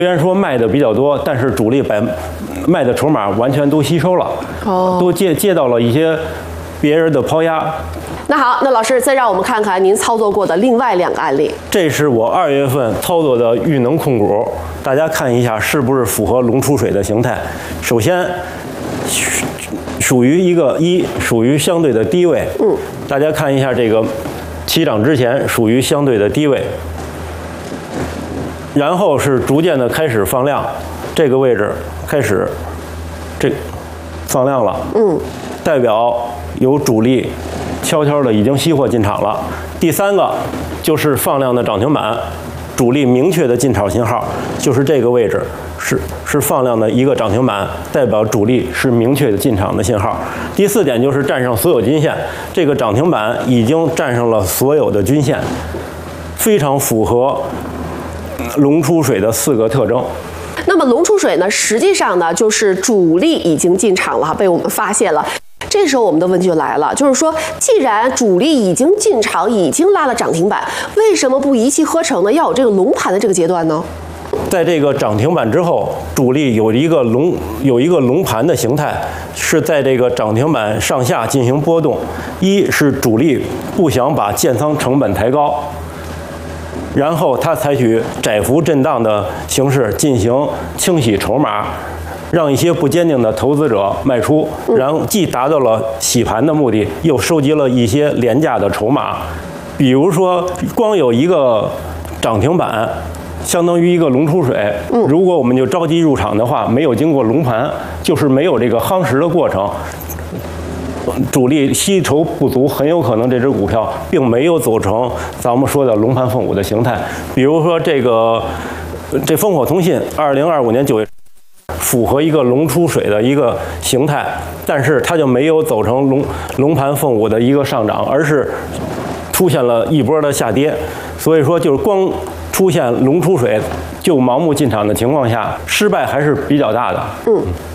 虽然说卖的比较多，但是主力把卖的筹码完全都吸收了，都接到了一些别人的抛压。 那好，那老师再让我们看看您操作过的另外2个案例。 这是我2月份操作的裕能控股，大家看一下是不是符合龙出水的形态。首先，属于相对的低位，大家看一下这个起涨之前属于相对的低位。然后是逐渐的开始放量，这个位置开始放量了，代表有主力悄悄的已经吸货进场了。第3个就是放量的涨停板，主力明确的进场信号，就是这个位置是放量的一个涨停板，代表主力是明确的进场的信号。第4点就是站上所有均线，这个涨停板已经站上了所有的均线，非常符合龙出水的4个特征。 那么龙出水呢，实际上呢就是主力已经进场了，被我们发现了。这时候我们的问题就来了，就是说，既然主力已经进场，已经拉了涨停板，为什么不一气呵成呢？要有这个龙盘的这个阶段呢？ 在这个涨停板之后，主力有一个龙盘的形态，是在这个涨停板上下进行波动。一是主力不想把建仓成本抬高，然后他采取窄幅震荡的形式进行清洗筹码，让一些不坚定的投资者卖出，然后既达到了洗盘的目的，又收集了一些廉价的筹码。比如说，光有一个涨停板，相当于一个龙出水。如果我们就着急入场的话，没有经过龙盘，就是没有这个夯实的过程。主力吸筹不足，很有可能这只股票并没有走成咱们说的龙盘凤舞的形态。比如说这烽火通信，2025年9月符合一个龙出水的一个形态，但是它就没有走成龙盘凤舞的一个上涨，而是出现了一波的下跌。所以说，就是光出现龙出水就盲目进场的情况下，失败还是比较大的。